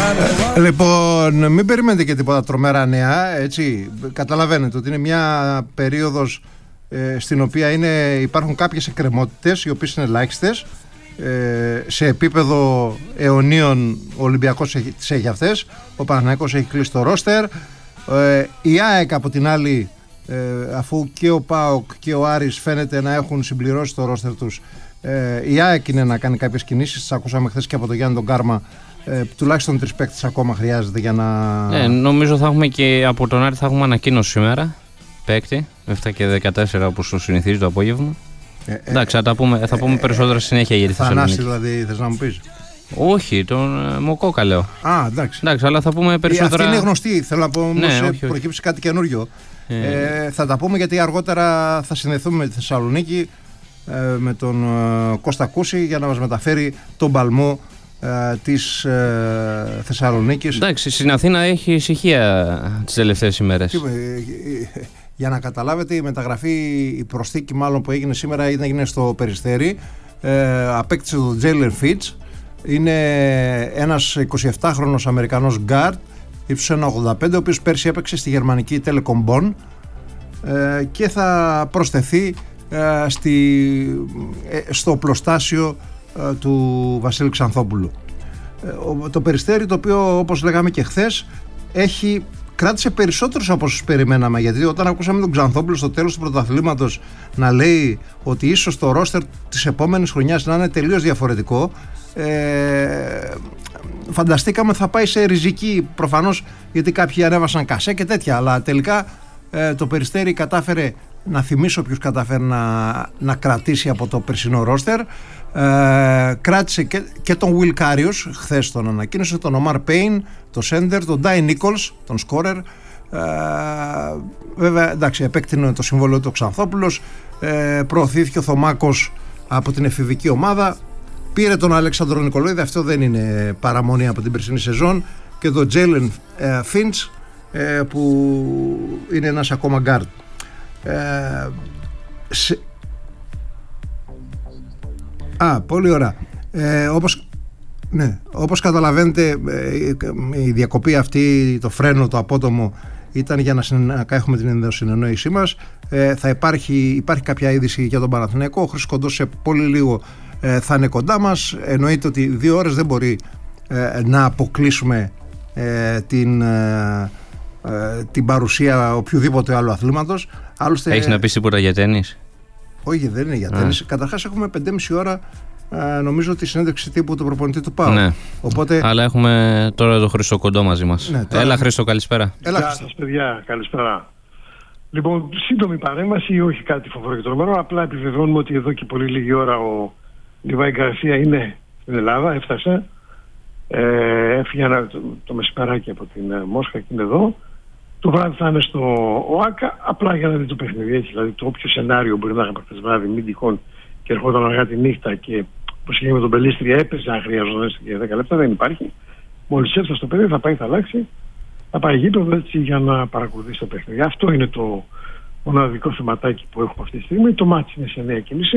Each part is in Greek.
Λοιπόν, μην περιμένετε και τίποτα τρομερά νέα, έτσι. Καταλαβαίνετε ότι είναι μια περίοδος στην οποία υπάρχουν κάποιες εκκρεμότητες, οι οποίες είναι ελάχιστες. Σε επίπεδο αιωνίων ο Ολυμπιακός τις έχει αυτές, ο Παναθηναϊκός έχει κλείσει το ρόστερ, η ΑΕΚ από την άλλη, αφού και ο ΠΑΟΚ και ο Άρης φαίνεται να έχουν συμπληρώσει το ρόστερ τους, η ΑΕΚ είναι να κάνει κάποιες κινήσεις. Τις ακούσαμε χθες και από τον Γιάννη τον Κάρμα. Τουλάχιστον 3 παίκτες ακόμα χρειάζεται για να... νομίζω θα έχουμε και από τον Άρη θα έχουμε ανακοίνωση σήμερα παίκτη 7 και 14 όπως το συνηθίζει το απόγευμα. Εντάξει, θα πούμε περισσότερα συνέχεια για τη Θεσσαλονίκη. Θανάση δηλαδή θες να μου πεις? Όχι, τον Μοκόκα λέω. Εντάξει, αλλά θα πούμε περισσότερα. Αυτή είναι γνωστή, θέλω να πω όμως προκύψει κάτι καινούριο. Θα τα πούμε γιατί αργότερα θα συνδεθούμε με τη Θεσσαλονίκη, με τον Κώστα Κούση, για να μας μεταφέρει τον παλμό της Θεσσαλονίκης. Εντάξει, στην Αθήνα έχει ησυχία τις τελευταίες ημέρες. Για να καταλάβετε, η μεταγραφή, η προσθήκη μάλλον που έγινε σήμερα έγινε στο Περιστέρι. Απέκτησε τον Τζέιλερ Φιτς. Είναι ένας 27χρονος Αμερικανός γκάρτ ύψους 1,85, ο οποίος πέρσι έπαιξε στη γερμανική Telekom Bonn και θα προσθεθεί στο πλωστάσιο του Βασίλη Ξανθόπουλου. Το Περιστέρι, το οποίο όπως λέγαμε και χθες κράτησε περισσότερους από όσους περιμέναμε, γιατί όταν ακούσαμε τον Ξανθόπουλο στο τέλος του πρωταθλήματος να λέει ότι ίσως το ρόστερ της επόμενης χρονιάς να είναι τελείως διαφορετικό, φανταστήκαμε θα πάει σε ριζική, προφανώς γιατί κάποιοι ανέβασαν κασέ και τέτοια, αλλά τελικά το Περιστέρι κατάφερε, να θυμίσω ποιους κατάφερε να κρατήσει από το περσινό ρόστερ. Κράτησε και τον Will Karius, χθες τον ανακοίνωσε, τον Omar Payne, τον Σέντερ, τον Dai Nichols, τον Σκόρερ. Βέβαια, εντάξει, επέκτηνε το συμβόλαιο του Ξανθόπουλος, προωθήθηκε ο Θωμάκος από την εφηβική ομάδα, πήρε τον Αλέξανδρο Νικολόιδη, αυτό δεν είναι παραμονή από την περσινή σεζόν, και τον Τζέιλεν Φίντς, που είναι ένας ακόμα γκάρτ. Πολύ ωραία. Όπως καταλαβαίνετε, η διακοπή αυτή, το φρένο, το απότομο, ήταν για να έχουμε την ενδοσυνεννόησή μας. Υπάρχει κάποια είδηση για τον Παναθηναϊκό. Ο Χρήστος Κοντός σε πολύ λίγο θα είναι κοντά μας. Εννοείται ότι 2 ώρες δεν μπορεί να αποκλείσουμε την παρουσία οποιοδήποτε άλλου αθλήματος. Άλλωστε, έχεις να πεις τίποτα για τένις? Όχι, δεν είναι για τένις. Καταρχάς έχουμε 5,5 ώρα νομίζω τη συνέντευξη τύπου του προπονητή του ΠΑΟ. Ναι. Οπότε... Αλλά έχουμε τώρα τον Χρήστο Κοντό μαζί μας. Ναι, Έλα Χρήστο, καλησπέρα. Γεια σας παιδιά, καλησπέρα. Λοιπόν, σύντομη παρέμβαση, όχι κάτι φοβερό και τρομερό. Απλά επιβεβαιώνουμε ότι εδώ και πολύ λίγη ώρα ο Λιβάη Γκαρσία είναι στην Ελλάδα, έφτασε. Έφυγε το μεσημεράκι από την Μόσχα και είναι εδώ. Το βράδυ θα είναι στο ΟΑΚΑ, απλά για να δει το παιχνίδι. Έτσι, δηλαδή το όποιο σενάριο μπορεί να είχαμε χθες βράδυ, μην τυχόν και ερχόταν αργά τη νύχτα και όπως είχε με τον Πελίστρη έπαιζε αν χρειαζόταν και 10 λεπτά, δεν υπάρχει. Μόλις έφτασε στο παιδί θα πάει, θα αλλάξει, θα πάει γήπεδο έτσι για να παρακολουθήσει το παιχνίδι. Αυτό είναι το μοναδικό θεματάκι που έχουμε αυτή τη στιγμή. Το μάτι είναι σε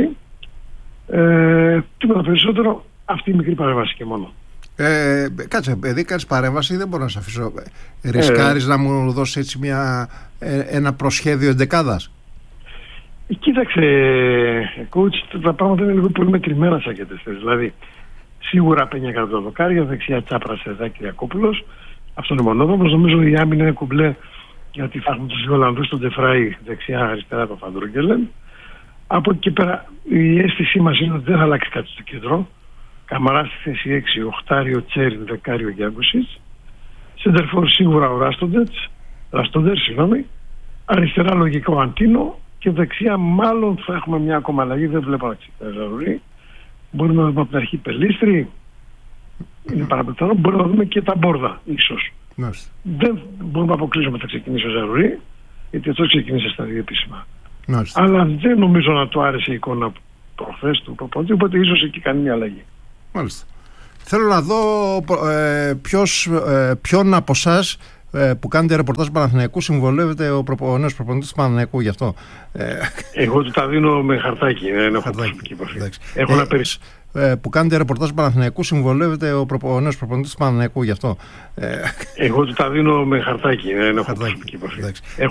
9:30. Τίποτα περισσότερο, αυτή η μικρή παρέμβαση και μόνο. Κάτσε, παιδί, κάνεις παρέμβαση, δεν μπορώ να σε αφήσω. Ρισκάρεις να μου δώσεις έτσι ένα προσχέδιο εντεκάδας? Κοίταξε, coach, τα πράγματα είναι λίγο πολύ μετρημένα σαν και τεστές. Δηλαδή, σίγουρα Πένια κατά το δοκάρια, δεξιά Τσάπρας, Σεδάκη, Ιακόπουλος. Αυτό είναι μονόδομος. Νομίζω η άμυνα είναι κουμπλέ, γιατί θα έχουμε τους δύο Ολλανδούς, τον Ντεφράι δεξιά, αριστερά τον Φαντρούγκελεν. Από εκεί και πέρα, η αίσθησή μας είναι ότι δεν θα αλλάξει κάτι στο κέντρο. Καμαρά στη θέση 6, οχτάριο Τσέριν, δεκάριο Γιάνκουσιτς. Σεντερφόρ σίγουρα ο Ραστόντερ, αριστερά λογικό Αντίνο και δεξιά μάλλον θα έχουμε μια ακόμα αλλαγή, δεν βλέπω να ξεκινήσει. Μπορούμε να δούμε από την αρχή Πελίστρη, είναι παραπετρό, μπορούμε να δούμε και τα Μπόρδα ίσως. Δεν μπορούμε να αποκλείσουμε ότι θα ξεκινήσει ο Ζαρουρί, γιατί αυτό ξεκινήσει στα δύο επίσημα. Αλλά δεν νομίζω να του άρεσε η εικόνα προχθές του προπονητή, οπότε ίσως εκεί κάνει μια αλλαγή. Μάλιστα. Θέλω να δω ποιον από εσάς που κάνετε ρεπορτάζ του Παναθηναϊκού συμβολεύεται ο νέος προπονητής του Παναθηναϊκού γι' αυτό. Εγώ του τα δίνω με χαρτάκι. Δεν έχω προσωπική επαφή. Έχω ένα που κάνετε ρεπορτάζ του Παναθηναϊκού συμβολεύεται ο νέος προπονητής του Παναθηναϊκού γι' αυτό. Εγώ του τα δίνω με χαρτάκι. Δεν έχω προσωπική επαφή.